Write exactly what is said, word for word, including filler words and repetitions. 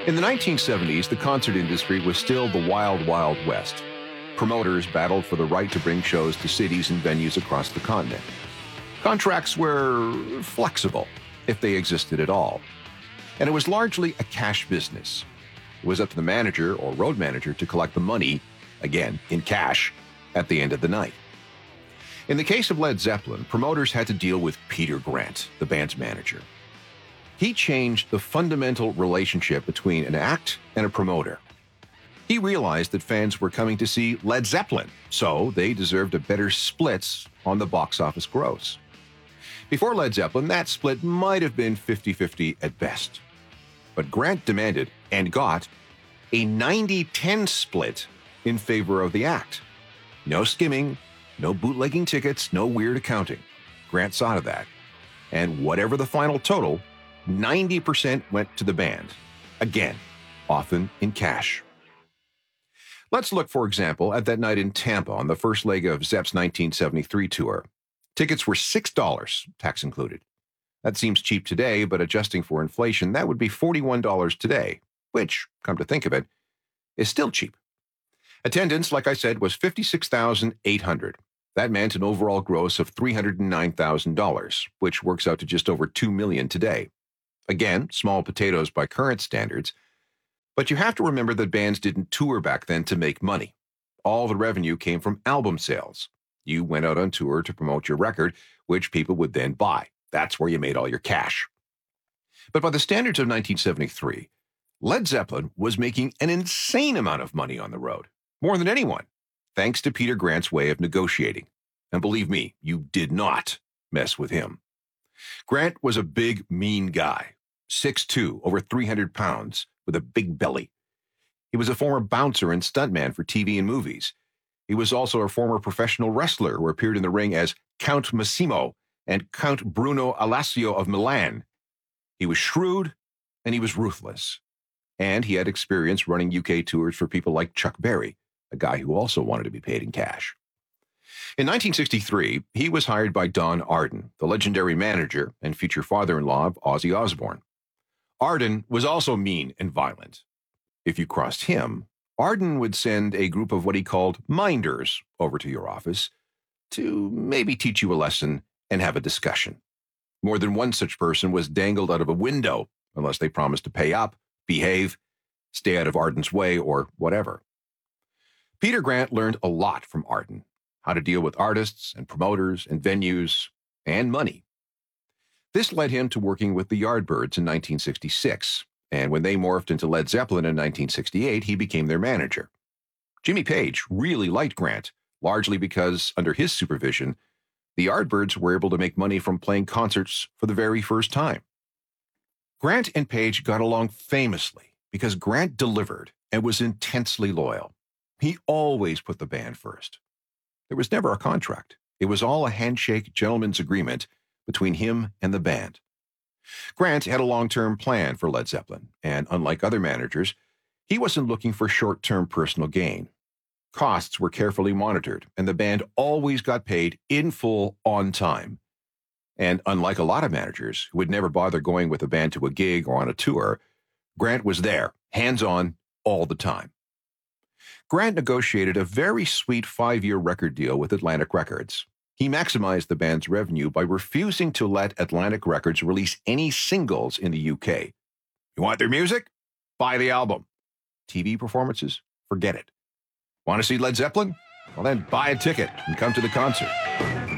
In the nineteen seventies, the concert industry was still the wild, wild west. Promoters battled for the right to bring shows to cities and venues across the continent. Contracts were flexible, if they existed at all. And it was largely a cash business. It was up to the manager or road manager to collect the money, again, in cash, at the end of the night. In the case of Led Zeppelin, promoters had to deal with Peter Grant, the band's manager. He changed the fundamental relationship between an act and a promoter. He realized that fans were coming to see Led Zeppelin, so they deserved a better split on the box office gross. Before Led Zeppelin, that split might have been fifty-fifty at best. But Grant demanded, and got, a ninety ten split in favor of the act. No skimming, no bootlegging tickets, no weird accounting. Grant saw to that. And whatever the final total, ninety percent went to the band. Again, often in cash. Let's look, for example, at that night in Tampa on the first leg of Zepp's nineteen seventy-three tour. Tickets were six dollars, tax included. That seems cheap today, but adjusting for inflation, that would be forty-one dollars today, which, come to think of it, is still cheap. Attendance, like I said, was fifty-six thousand eight hundred. That meant an overall gross of three hundred nine thousand dollars, which works out to just over two million dollars today. Again, small potatoes by current standards, but you have to remember that bands didn't tour back then to make money. All the revenue came from album sales. You went out on tour to promote your record, which people would then buy. That's where you made all your cash. But by the standards of nineteen seventy-three, Led Zeppelin was making an insane amount of money on the road, more than anyone, thanks to Peter Grant's way of negotiating. And believe me, you did not mess with him. Grant was a big, mean guy, six foot two, over three hundred pounds, with a big belly. He was a former bouncer and stuntman for T V and movies. He was also a former professional wrestler who appeared in the ring as Count Massimo and Count Bruno Alassio of Milan. He was shrewd, and he was ruthless. And he had experience running U K tours for people like Chuck Berry, a guy who also wanted to be paid in cash. In nineteen sixty-three, he was hired by Don Arden, the legendary manager and future father-in-law of Ozzy Osbourne. Arden was also mean and violent. If you crossed him, Arden would send a group of what he called minders over to your office to maybe teach you a lesson and have a discussion. More than one such person was dangled out of a window unless they promised to pay up, behave, stay out of Arden's way, or whatever. Peter Grant learned a lot from Arden, how to deal with artists and promoters and venues and money. This led him to working with the Yardbirds in nineteen sixty-six, and when they morphed into Led Zeppelin in nineteen sixty-eight, he became their manager. Jimmy Page really liked Grant, largely because, under his supervision, the Yardbirds were able to make money from playing concerts for the very first time. Grant and Page got along famously because Grant delivered and was intensely loyal. He always put the band first. There was never a contract. It was all a handshake gentleman's agreement between him and the band. Grant had a long-term plan for Led Zeppelin, and unlike other managers, he wasn't looking for short-term personal gain. Costs were carefully monitored, and the band always got paid in full on time. And unlike a lot of managers who would never bother going with a band to a gig or on a tour, Grant was there, hands-on, all the time. Grant negotiated a very sweet five-year record deal with Atlantic Records. He maximized the band's revenue by refusing to let Atlantic Records release any singles in the U K. You want their music? Buy the album. T V performances? Forget it. Want to see Led Zeppelin? Well, then buy a ticket and come to the concert.